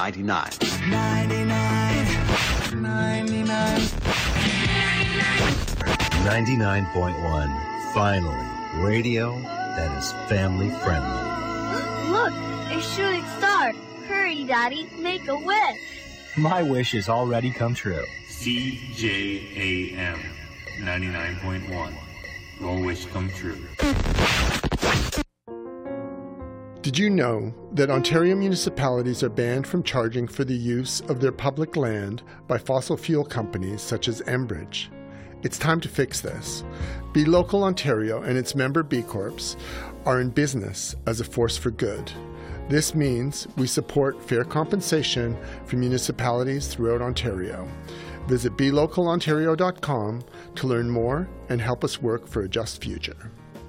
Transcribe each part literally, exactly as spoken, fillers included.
ninety-nine. ninety-nine. ninety-nine. ninety-nine point one. Finally, radio that is family friendly. Look, a shooting star. Hurry, Daddy, make a wish. My wish has already come true. C J A M ninety-nine point one. Your wish come true. Did you know that Ontario municipalities are banned from charging for the use of their public land by fossil fuel companies such as Enbridge? It's time to fix this. Be Local Ontario and its member B Corps are in business as a force for good. This means we support fair compensation for municipalities throughout Ontario. Visit be local ontario dot com to learn more and help us work for a just future.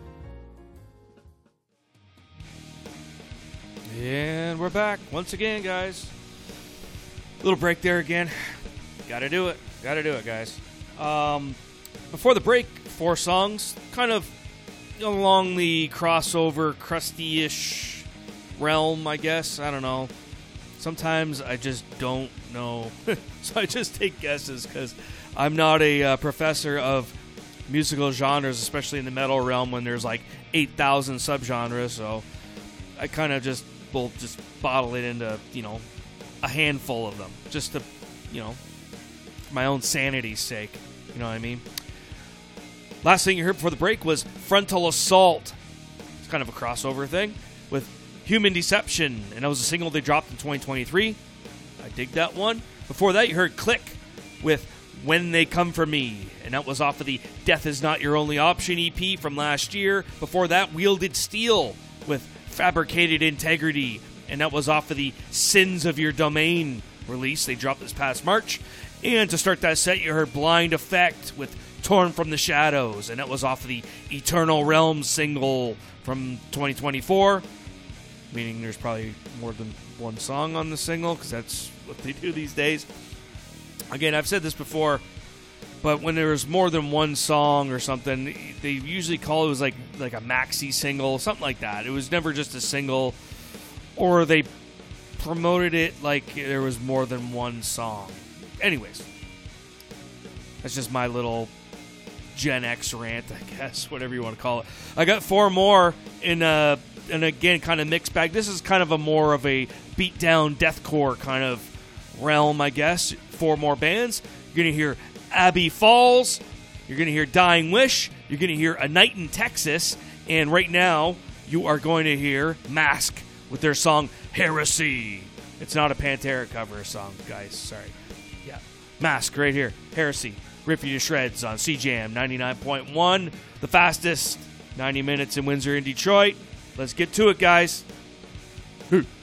And we're back once again, guys. Little break there again. Gotta do it. Gotta do it, guys. Um, before the break, four songs, kind of along the crossover, crusty-ish realm, I guess. I don't know. Sometimes I just don't know. So I just take guesses because I'm not a uh, professor of musical genres, especially in the metal realm when there's like eight thousand subgenres. So I kind of just will just bottle it into, you know, a handful of them just to, you know, for my own sanity's sake. You know what I mean? Last thing you heard before the break was Frontal Assault. It's kind of a crossover thing with Human Deception, and that was a single they dropped in twenty twenty-three. I dig that one. Before that, you heard Click with When They Come For Me, and that was off of the Death Is Not Your Only Option E P from last year. Before that, Wielded Steel with Fabricated Integrity, and that was off of the Sins of Your Domain release they dropped this past March. And to start that set, you heard Blind Effect with Torn From the Shadows, and that was off of the Eternal Realms single from twenty twenty-four, meaning there's probably more than one song on the single, because that's what they do these days. Again, I've said this before, but when there's more than one song or something, they usually call it was like like a maxi single, something like that. It was never just a single, or they promoted it like there was more than one song. Anyways, that's just my little Gen X rant, I guess, whatever you want to call it. I got four more in a, and again, kind of mixed bag. This is kind of a more of a beatdown deathcore kind of realm, I guess. Four more bands. You're going to hear Abbey Falls. You're going to hear Dying Wish. You're going to hear A Night in Texas. And right now, you are going to hear Mask with their song Heresy. It's not a Pantera cover song, guys. Sorry. Yeah. Mask right here. Heresy. Rip you to shreds on C J M ninety-nine point one. The fastest ninety minutes in Windsor and Detroit. Let's get to it, guys.